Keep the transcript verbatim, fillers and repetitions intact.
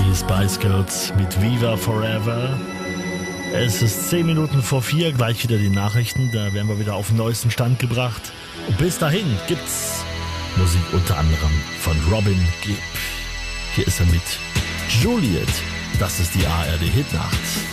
die Spice Girls mit Viva Forever. Es ist zehn Minuten vor vier, gleich wieder die Nachrichten. Da werden wir wieder auf den neuesten Stand gebracht. Und bis dahin gibt's Musik unter anderem von Robin Gibb. Hier ist er mit Juliet. Das ist die A R D Hitnacht.